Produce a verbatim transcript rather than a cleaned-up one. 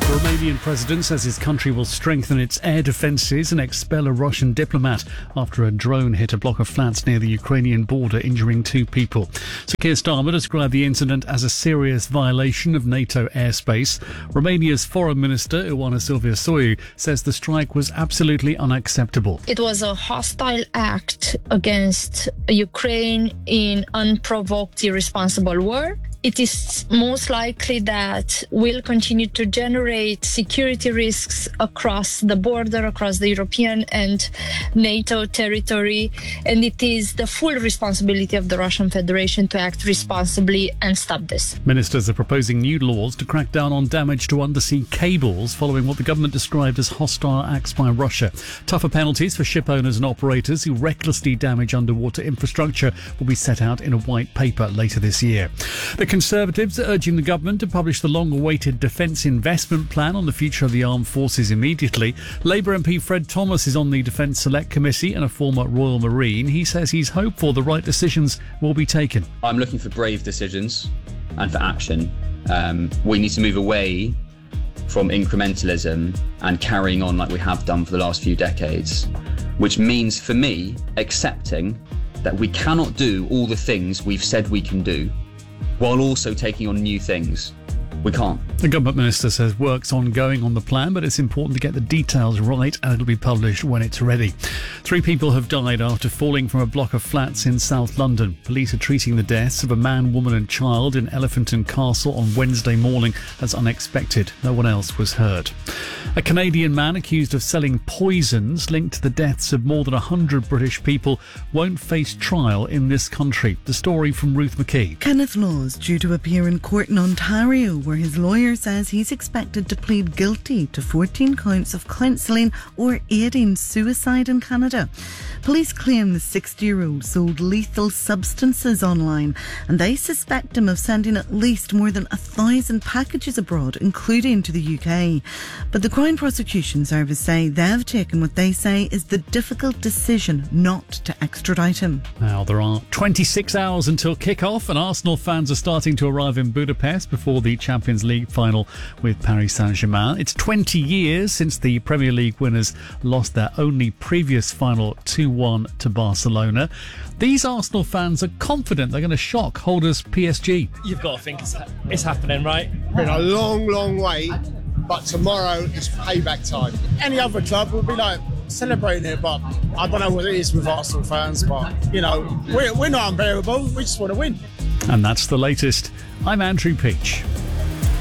The Romanian president says his country will strengthen its air defences and expel a Russian diplomat after a drone hit a block of flats near the Ukrainian border, injuring two people. So Keir Starmer described the incident as a serious violation of NATO airspace. Romania's Foreign Minister, Ioana Silvia-Soiu, says the strike was absolutely unacceptable. It was a hostile act against Ukraine in unprovoked, irresponsible war. It is most likely that we'll continue to generate security risks across the border, across the European and NATO territory, and it is the full responsibility of the Russian Federation to act responsibly and stop this. Ministers are proposing new laws to crack down on damage to undersea cables following what the government described as hostile acts by Russia. Tougher penalties for ship owners and operators who recklessly damage underwater infrastructure will be set out in a white paper later this year. The Conservatives are urging the government to publish the long-awaited Defence Investment Plan on the future of the armed forces immediately. Labour M P Fred Thomas is on the Defence Select Committee and a former Royal Marine. He says he's hopeful the right decisions will be taken. I'm looking for brave decisions and for action. Um, we need to move away from incrementalism and carrying on like we have done for the last few decades, which means for me accepting that we cannot do all the things we've said we can do while also taking on new things. We can't. The government minister says work's ongoing on the plan, but it's important to get the details right and it'll be published when it's ready. Three people have died after falling from a block of flats in South London. Police are treating the deaths of a man, woman and child in Elephant and Castle on Wednesday morning as unexpected. No one else was hurt. A Canadian man accused of selling poisons linked to the deaths of more than one hundred British people won't face trial in this country. The story from Ruth McKee. Kenneth Law is due to appear in court in Ontario, where his lawyer says he's expected to plead guilty to fourteen counts of counselling or aiding suicide in Canada. Police claim the sixty-year-old sold lethal substances online, and they suspect him of sending at least more than a thousand packages abroad, including to the U K. But the Crown Prosecution Service say they've taken what they say is the difficult decision not to extradite him. Now, there are twenty-six hours until kick-off, and Arsenal fans are starting to arrive in Budapest before the Champions League final with Paris Saint-Germain. It's twenty years since the Premier League winners lost their only previous final two one to Barcelona. These Arsenal fans are confident they're going to shock holders P S G. You've got to think it's, it's happening, right? Been a long, long wait, but tomorrow is payback time. Any other club will be like celebrating it, but I don't know what it is with Arsenal fans, but, you know, we're, we're not unbearable. We just want to win. And that's the latest. I'm Andrew Peach.